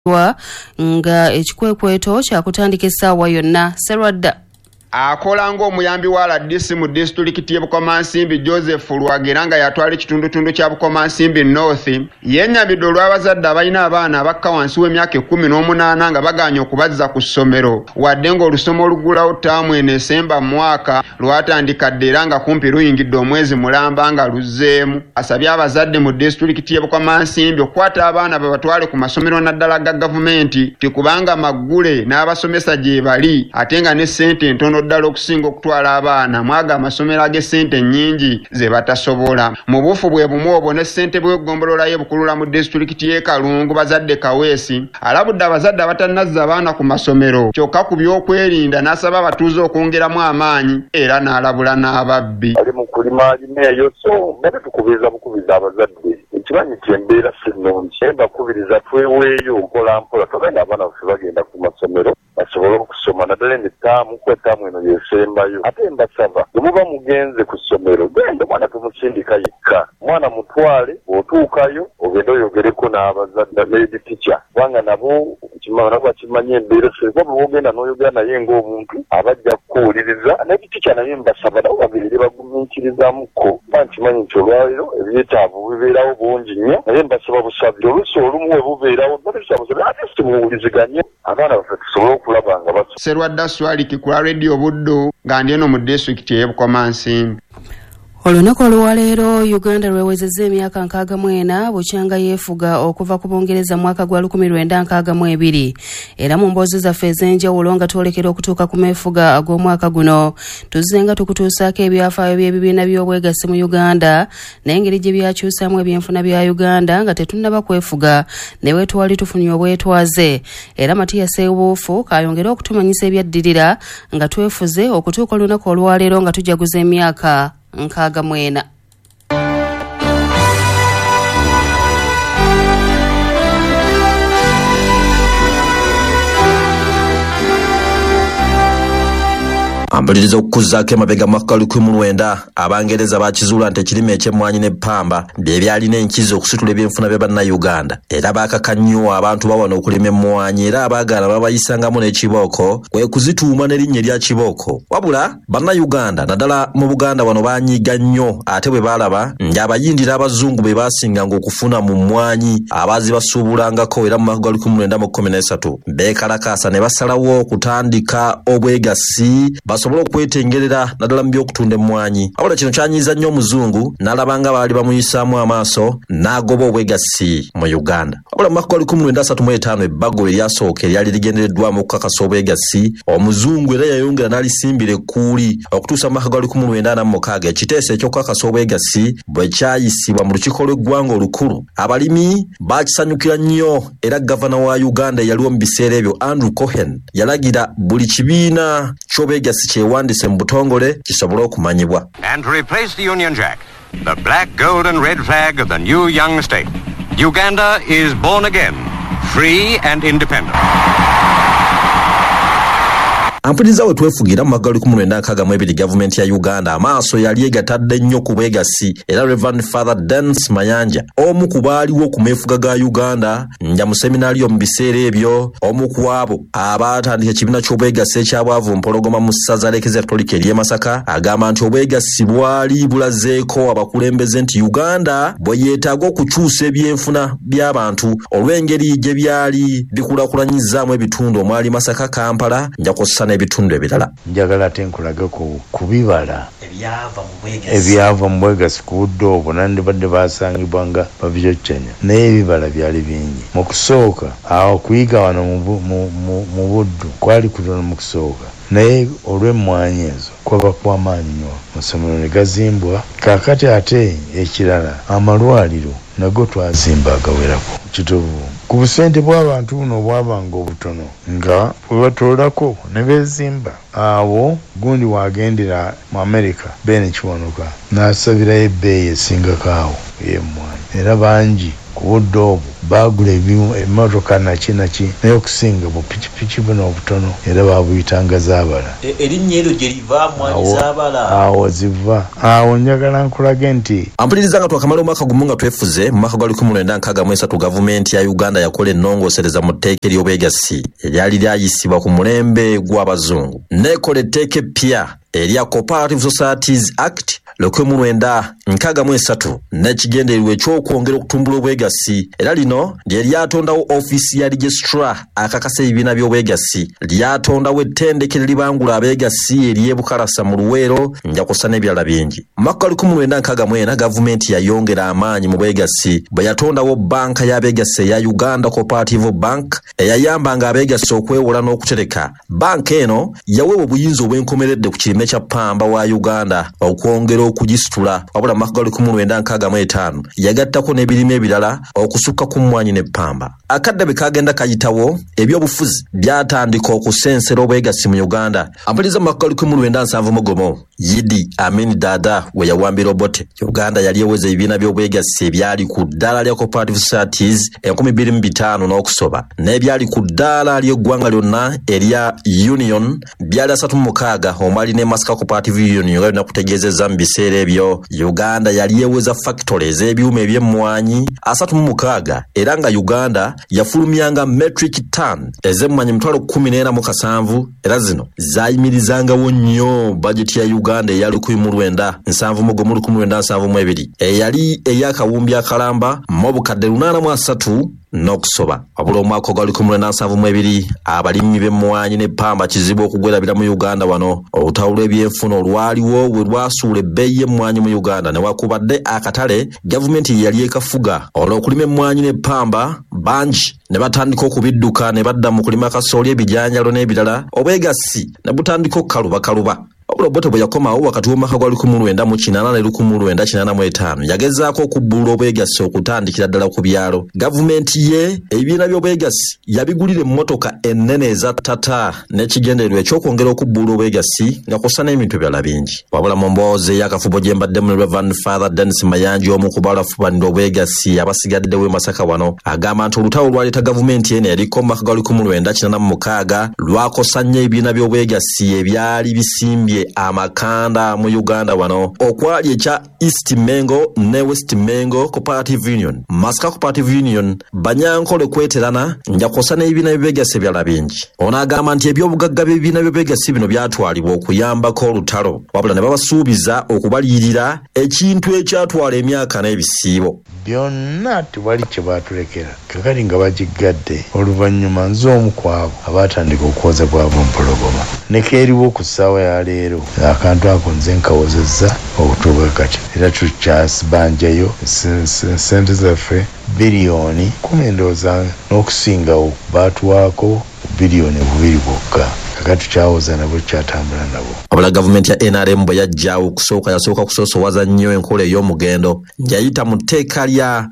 nga ekikwekweto kya kutandika essaawa yonna. Serwadda akola ng'omuyambi wa RDC mu disitulikiti y'e Bukomansimbi Joseph Lwagera nga yatwala ekitundutundu kya Bukomansimbi North yennyamidde olw'abazadde abalina abaana abakka wansi w'emyaka 18 nga baganya okubazza ku ssomero wadde ng'olusomo olugulawo ttaamu eno esemba mu mwaka lwatandika dda era nga kumpi luyingidde omwezi mulamba nga luzzeemu. Asabye abazadde mu disitulikiti y'e Bukomansimbi okukwata abaana babatwale ku masomero naddala ga gavumenti tikubanga maggule n'abasomesa gye bali ate nga ne ssente ntono ddala okusinga okutwala abaana mwaga amasomero ag'essente nnyingi ze batasobola. Mu bufu bwe bumu obwo ne ssente bw'eggombolola y'e Bukulula mu disitulikiti y'e Kalungu bazadde Kaweesi alabudde abazadde abatanazza abaana ku masomero kyokka ku by'okwerinda n'asaba abatuuze okwongeramu amaanyi era n'alabula n'ababbi. Ali mu kulima alima eyo so mbere tukubiriza abazadde ekimanyi kyembeera sinnungi mbakubiriza tweweeyo mpola mpola togenda abaana baffe bagenda ku masomero basobole okusoma naddala ennetaamu kwetaamu eno yesembayo ate mbasaba bwe muba mugenze ku ssomero genda omwana tumusindika yekka omwana mutwale bw'otuukayo ogenda oyogereko n'abazadde lady teacher kubanga nabo bakimanye embeera seba bwe wogenda n'oyogera naye ng'omuntu abajja kukuwuliriza lady teacher naye mbasaba nabo babirire bagumiikirizamuko kuba nkimanyi nti olwaliro ebyetaavu bibeerawo bungi nnyo naye mbasaba busabi oluusi olumu we bubeerawo batekyabusabye ate simuwuliziganye abaana baffe tusobole okulaba nga baso. Serwadda Swaliki ku Radio Buddu nga ndi eno mu disitulikiti y'e Bukomansimbi. Olunaku olwaleero Uganda lwewezezza emyaka 64 bukyanga yeefuga okuva ku Bungereza mu mwaka gwa 1962 era mu mboozi zaffe ez'enjawulo nga twolekera okutuuka ku meefuga ag'omwaka guno tuzzenga tukutuusaako ebyafaayo by'ebibiina by'obwegassi mu Uganda n'engeri gye byakyusaamu ebyenfuna bya Uganda nga tetunnaba kwefuga ne bwe twali tufunye obwetwaze era Matiya Sewuufu kayongera okutumanyisa ebyaddirira nga twefuze okutuuka olunaku olwaleero nga tujaguza emyaka 64. Ampuliriza okukuzaako emabega mu mwaka 1900 Abangereza bakizuula nti ekirime eky'emmwanyi n'eppamba bye byalina enkizo okusitula ebyenfuna bya bannayuganda era baakaka nnyo abantu bawana okulima emmwanyi era abaagala babayisangamu n'ekibooko kwe kuzituuma n'erinnya erya kibooko. Wabula bannayuganda naddala mu Buganda wano baanyiiga nnyo ate bwe baalaba ng'abayindira abazungu be baasinganga okufuna mu mmwanyi abaazibasuubulangako era mu mwaka 1913 beekalakaasa ne basalawo okutandika obwegassi basobola okwetengerera naddala mu by'okutunda emmwanyi. Wabula kino kyanyiiza nnyo omuzungu n'alabanga baali bamuyisaamu amaaso n'agoba obwegassi mu Uganda. Wabula mu mwaka 1935 ebbago eryasooka eryali ligendereddwamu okukakasa obwegassi omuzungu era yayongera n'alisimbira ekkuuli okutuusa mu mwaka 1946 ekiteeso eky'okukakasa obwegassi bwe kyayisibwa mu lukiiko lw'eggwanga olukulu. Abalimi baakisanyukira nnyo era gavana wa Uganda eyaliwo mu biseera ebyo Andrew Cohen yalagira buli kibiina ky'obwegassi kyewandise mu butongole kisobole okumanyibwa. And to replace the Union Jack, the black, gold and red flag of the new young state, Uganda is born again, free and independent. Ampuliriza we twefugira mu mwaka 1962 gavumenti ya Uganda amaaso yali egatadde nnyo ku bwegassi era Reverend Father Dance Mayanja omu ku baaliwo ku meefuga ga Uganda nja mu seminario mu biseera ebyo omu ku abo abaatandika ekibiina ky'obwegassi ekyabwavu mpologoma mu ssaza Lekezi Katolika ery'e Masaka agamba nti obwegassi bwali bulazeeko abakulembeze nti Uganda bwe yeetaaga okukyusa ebyenfuna by'abantu olw'engeri gye byali bikulaakulanyizaamu ebitundu omwali Masaka, Kampala njakossa n'ebitundu ebirala. Njagala ate nkulaga ku bibala ebyava mu bwegassi ku budde obwo nandibadde baasangibwa nga babyoccanya naye ebibala byali bingi. Mu kusooka awo kuyiga wano mu Buddu kwali kutono mu kusooka naye olw'emmwanyi ezo kwaba kw'amaanyi nnyo amasomero ne gazimbwa. Kaakati ate ekirala amalwaliro nago twazimba agawerako kitovu ku busente bw'abantu buno bwabanga obutono nga bwe batoolako ne beezimba. Awo gundi wagendera mu Amerika Bene Kiwanuka n'asabirayo ebbeeyi esingako awo ey'emmwanyi era bangi ku budde obwo baagula emmotoka naki naye okusinga bupikipiki buno obutono era baabuyitanga zaabala. Erinnya eryo gye liva mwanyi zaabala awo ziva awo njagala nkulage nti ampuliriza nga twakamala omwaka gumu nga twefuze mu mwaka gwa 1963 gavumenti ya Uganda yakola ennongoosereza mu tteeka ery'obwegassi eryali lyayisibwa ku mulembe gw'abazungu n'ekola etteeka eppya erya Cooperative Societies Act 1963 n'ekigendererwa ekyokwongera okutumbula obwegassi era lino lye lyatondawo ofiisi ya registrar akakasa ebibiina by'obwegassi lyatondawo ettendekero libangula abeegassi ery'ebukalasa mu Luweero njakusa n'ebirala bingi. Mu mwaka 1964 gavumenti yayongera amaanyi mu bwegassi bwe yatondawo banka y'abeegassi eya Uganda Cooperative Bank eyayambanga abeegassi okwewola n'okutereka. Banka eno yaweebwa obuyinza obw'enkomeredde ku kirime kya Pamba wa Uganda okwongera okugisitula wabula mu mwaka 1965 yagattako n'ebirime ebirala okusukka ku mmwanyi ne Pamba. Akadde bwe kagenda kayitawo ebyobufuzi byatandika okusensera obwegassi mu Uganda. Ampuliriza mu mwaka 1970 Idi Amin Dada we yawambira Obote Uganda yali eweza ebibiina by'obwegassi ebyali ku ddaala lya Cooperative Societies 2500 n'okusoba n'ebyali ku ddaala ly'eggwanga lyonna erya Union byali 36 omwali ne Masaka Cooperative Union nga nakutegeezezza mu biseera ebyo Uganda yali eweza factories ebyuma eby'emmwanyi 36 era nga Uganda yafulumyanga metric ton ez'emmwanyi 14,700 era zino zaayimirizangawo nnyo budget ya Uganda eya 1972 eyali ey'akawumbi akalamba mu bukadde 83 n'okusoba wabula omwaka gwa 1972 abalimi b'emmwanyi ne Pamba kizibu okugwerabira mu Uganda wano olutawulo ebyenfuna olwaliwo we lwasuula ebbeeyi y'emmwanyi mu Uganda newakubadde akatale gavumenti yali ekafuga olw'okulima emmwanyi ne Pamba bangi ne batandika okubidduka ne badda mu kulima kasooli ebijanjalo n'ebirala obwegassi ne butandika okukaluba Obote bwe yakomawo wakati w'omwaka gwa 1980 ne 1985 yagezaako okubbulula obwegassi okutandikira ddala ku byalo. Gavumenti ye ebibiina by'obwegassi yabigulira emmotoka ennene eza Tata n'ekigendererwa ekyokwongera okubbulula obwegassi nga kw'ossa n'ebintu ebirala bingi. Wabula mu mboozi ey'akafubo gye mbaddemu ne Reverend Father Dennis Mayanja omu ku balafubanira obwegassi abasigaddewo e Masaka wano agamba nti olutawo lwaleeta gavumenti eno eriko mu mwaka gwa 1986 lwakosa nnyo ebibiina by'obwegassi ebyali bisimbye amakanda mu Uganda wano okwali ekya East Mengo ne West Mengo Cooperative Union, Masaka Cooperative Union, Banyankole kweterana njakosa n'ebibiina by'obwegassi ebirala bingi. Ono agamba nti ebyobugagga by'ebibiina by'obwegassi bino byatwalibwa okuyambako olutalo wabula ne babasuubiza okubaliyirira ekintu ekyatwala emyaka n'ebisiibo. Byonna tewali kye baatulekera kakati nga bagigadde oluvannyuma nze omu ku abo abaatandika okwoza bwabo mpologoma nekeeriwo ku ssaawa ya leero akantu ako nze nkawozezza okutuuka kati era tukyasibanjayo sente zaffe biliyoni 10 ndowooza n'okusingawo baatuwaako biliyoni 2 bwokka kakati kyawoza nabo kyatambula nabo. Wabula gavumenti ya NRM bwe yajjaawo yasooka kusoosowaza nnyo enkola ey'omugendo yayita mu tteeka lya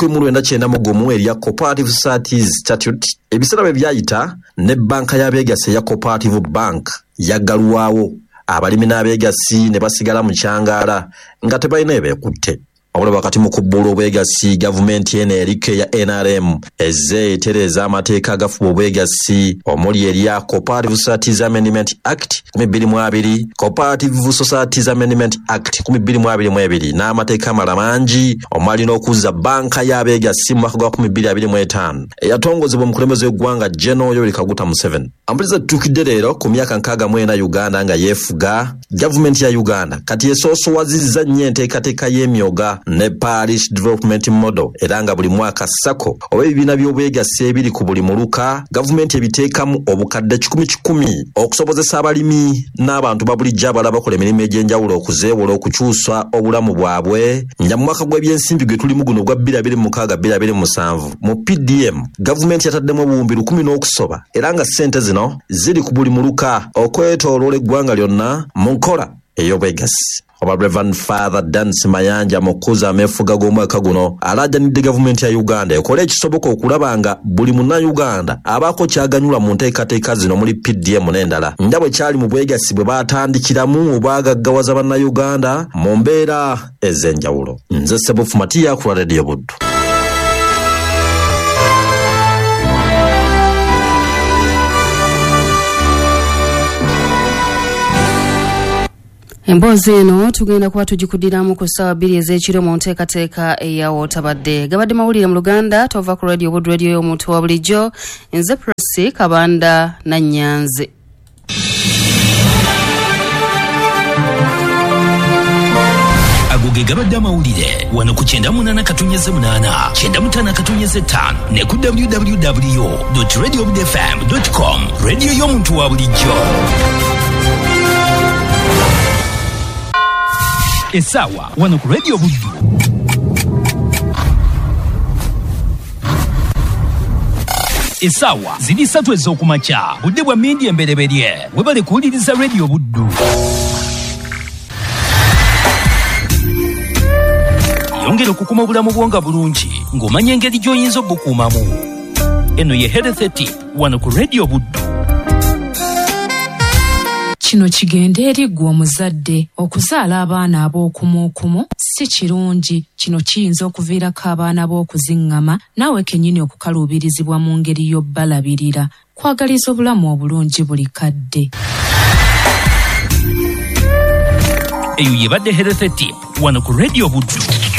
1991 erya Cooperative Societies Statute. Ebiseera bwe byayita ne banka y'abeegassi eya Cooperative Bank yaggalwawo abalimi n'abeegassi ne basigala mu kyangaala nga tebalina ebeekutte. Wabula wakati mu kubbulula obwegassi gavumenti eno eriko eya NRM ezze etereeza amateeka agafuba obwegassi omuli erya Cooperative Societies Amendment Act 2002, Cooperative Societies Amendment Act 2022 n'amateeka amalala mangi omwali n'okuzza banka y'abeegassi mu mwaka gwa 2025 eyatongozebwa omukulembeze w'eggwanga General Yoweri Kaguta Museveni. Ampuliriza tutukidde leero ku myaka 64 Uganda nga yeefuga gavumenti ya Uganda kati esoosoowazizza nnyo enteekateeka y'emyoga ne Parish Development Model era nga buli mwaka SACCO oba ebibiina by'obwegassi ebiri ku buli muluka gavumenti ebiteekamu obukadde 10,000 okusobozesa abalimi n'abantu babulijjo abalala bakola emirimu egy'enjawulo okuzeewola okukyusa obulamu bwabwe nga mu mwaka gw'ebyensimbi gwe tulimu guno gwa 2026-2027 mu PDM gavumenti yataddemu obuwumbi 10 n'okusoba era nga ssente zino ziri ku buli muluka okwetooloola eggwanga lyonna mu nkola ey'obwegassi. Reverend Father Dennis Mayanja mukuza amefuga g'omwaka guno alaajanidde gavumenti ya Uganda ekola ekisoboka okulaba nga buli munna-Uganda abaako kyaganyula mu nteekateeka zino muli PDM n'endala nga bwe kyali mu bwegassi bwe baatandikiramu obwagaggawaza banna-Uganda mu mbeera ez'enjawulo. Nze Ssebufu Matiya ku Radio Buddu. Emboozi eno tugenda kuba tugikuddiramu ku ssaawa 2 ez'ekiro mu nteekateeka eyawo tabadde. Gabadde mawulire mu Luganda tova ku radio Wood Radio y'omuntu wa bulijjo. Nze Presi Kabanda Nannyanze. Agoge gabadde amawulire wano ku 98.8 95 ne ku www.radiowoodfm.com radio y'omuntu wa bulijjo. Esawa wano ku Radio Buddu. Esawa ziri 3 ez'okumakya budde bwa mindi embereberye webale kuwuliriza Radio Buddu. Yongera okukuma obulamu bwonga bulungi ng'omanya engeri gy'oyinza obukuumamu. Eno ye Health Tip wano ku Radio Buddu. Kino kigenda eri ggwe omuzadde okuzaala abaana ab'okumuukumu si kirungi. Kino kiyinza okuviirako abaana b'okuziŋŋama naawe kennyini okukaluubirizibwa mu ngeri y'obbalabirira. Kwagaliza obulamu obulungi buli kadde. Eyo yebadde Health Tip wano ku Radio Buddu.